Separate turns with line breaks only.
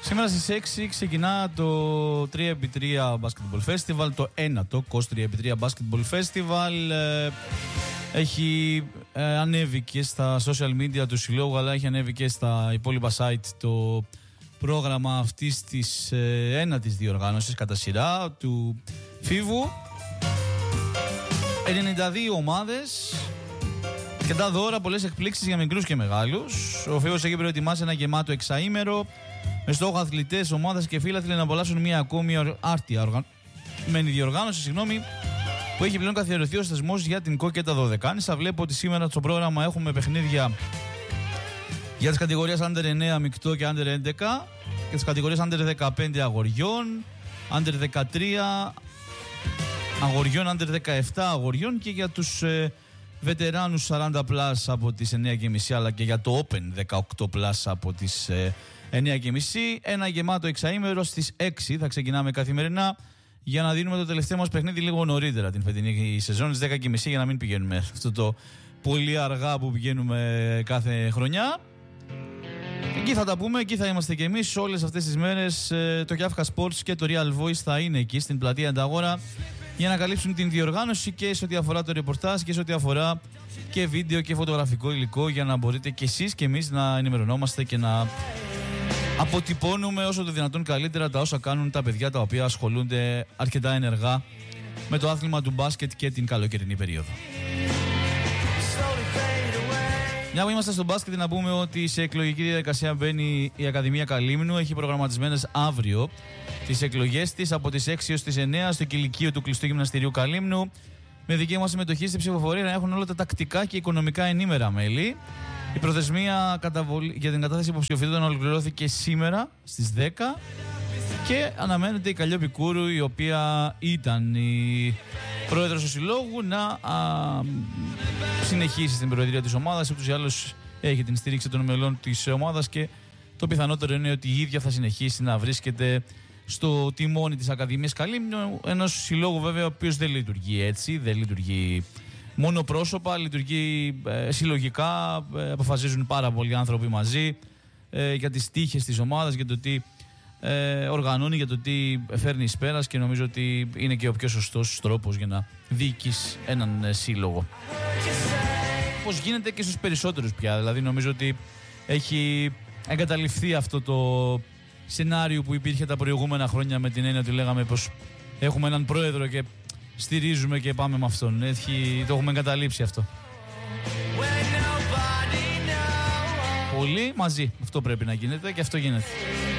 Σήμερα στις 6 ξεκινά το 3x3 Basketball Festival, το ένατο COS 3x3 Basketball Festival. Έχει ανέβει και στα social media του συλλόγου, αλλά έχει ανέβει και στα υπόλοιπα site το πρόγραμμα αυτής της ένατης διοργάνωσης κατά σειρά του Φίβου. 92 ομάδες, αρκετά δώρα, πολλές εκπλήξεις για μικρούς και μεγάλους. Ο Φίβος έχει προετοιμάσει ένα γεμάτο εξαήμερο με στόχο αθλητές, ομάδες και φίλαθλοι να απολαύσουν μια ακόμη άρτια διοργάνωση, που έχει πλέον καθιερωθεί ως θεσμός για την ΚΟ και τα Δωδεκάνησα. Βλέπω ότι σήμερα στο πρόγραμμα έχουμε παιχνίδια για τις κατηγορίες Under 9 μεικτό και Under 11, και τις κατηγορίες Under 15 αγοριών, Under 13 αγοριών, Under 17 αγοριών, και για τους βετεράνους 40 plus από τις 9.30, αλλά και για το Open 18 plus από τις 9.30. Ένα γεμάτο εξαήμερο στις 6 θα ξεκινάμε καθημερινά, για να δίνουμε το τελευταίο μας παιχνίδι λίγο νωρίτερα την φετινή σεζόν, στις 10.30, για να μην πηγαίνουμε αυτό το πολύ αργά που πηγαίνουμε κάθε χρονιά. Εκεί θα τα πούμε, εκεί θα είμαστε και εμείς όλες αυτές τις μέρες. Το Kafka Sports και το Real Voice θα είναι εκεί στην πλατεία Ανταγόρα για να καλύψουν την διοργάνωση, και σε ό,τι αφορά το ρεπορτάζ και σε ό,τι αφορά και βίντεο και φωτογραφικό υλικό, για να μπορείτε και εσείς και εμείς να ενημερωνόμαστε και να αποτυπώνουμε όσο το δυνατόν καλύτερα τα όσα κάνουν τα παιδιά τα οποία ασχολούνται αρκετά ενεργά με το άθλημα του μπάσκετ και την καλοκαιρινή περίοδο. Μια που είμαστε στο μπάσκετ, να πούμε ότι σε εκλογική διαδικασία μπαίνει η Ακαδημία Καλύμνου. Έχει προγραμματισμένες αύριο τις εκλογές της από τις 6 έως τις 9 στο κηλικείο του κλειστού γυμναστηρίου Καλύμνου, με δική μας συμμετοχή στη ψηφοφορία να έχουν όλα τα τακτικά και οικονομικά ενήμερα μέλη. Η προθεσμία για την κατάθεση υποψηφιότητων ολοκληρώθηκε σήμερα στις 10 και αναμένεται η Καλλιόπη Κούρου, η οποία ήταν η πρόεδρος του συλλόγου, να συνεχίσει στην προεδρία της ομάδας. Ούτως ή άλλως έχει την στήριξη των μελών της ομάδας και το πιθανότερο είναι ότι η ίδια θα συνεχίσει να βρίσκεται στο τιμόνι της Ακαδημίας Καλύμνου, ενός συλλόγου βέβαια ο οποίος δεν λειτουργεί έτσι, δεν λειτουργεί μόνο πρόσωπα, λειτουργεί συλλογικά, αποφασίζουν πάρα πολλοί άνθρωποι μαζί για τις τύχες της ομάδας, για το τι οργανώνει, για το τι φέρνει εις πέρας, και νομίζω ότι είναι και ο πιο σωστός τρόπος για να διοικείς έναν σύλλογο. Πώς γίνεται και στους περισσότερους πια, δηλαδή νομίζω ότι έχει εγκαταλειφθεί αυτό το σενάριο που υπήρχε τα προηγούμενα χρόνια, με την έννοια ότι λέγαμε πως έχουμε έναν πρόεδρο και στηρίζουμε και πάμε με αυτόν. Το έχουμε εγκαταλείψει αυτό. Πολύ μαζί. Αυτό πρέπει να γίνεται και αυτό γίνεται.